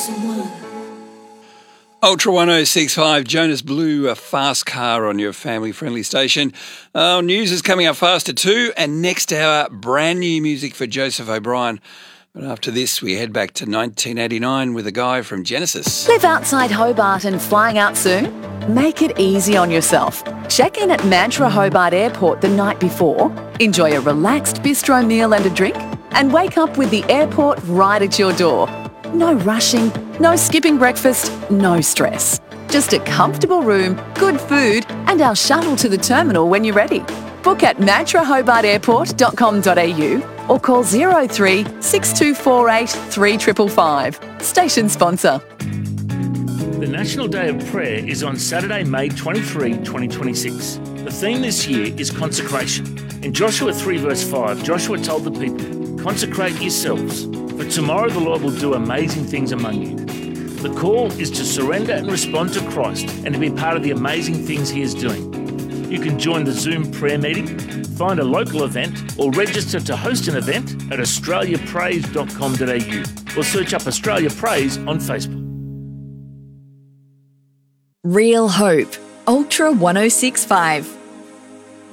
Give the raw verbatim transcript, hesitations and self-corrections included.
Ultra one oh six point five, Jonas Blue, a fast car on your family-friendly station. Uh, news is coming up fast at two, and next hour, brand new music for Joseph O'Brien. But after this, we head back to nineteen eighty-nine with a guy from Genesis. Live outside Hobart and flying out soon? Make it easy on yourself. Check in at Mantra Hobart Airport the night before, enjoy a relaxed bistro meal and a drink, and wake up with the airport right at your door. No rushing, no skipping breakfast, no stress. Just a comfortable room, good food, and our shuttle to the terminal when you're ready. Book at mantra hobart airport dot com dot a u or call zero three six two four eight three five five five. Station sponsor. The National Day of Prayer is on Saturday, May twenty-third, twenty twenty-six. The theme this year is consecration. In Joshua three verse five, Joshua told the people, "Consecrate yourselves, for tomorrow the Lord will do amazing things among you." The call is to surrender and respond to Christ and to be part of the amazing things He is doing. You can join the Zoom prayer meeting, find a local event, or register to host an event at australia praise dot com dot a u or search up Australia Praise on Facebook. Real Hope, Ultra one oh six point five.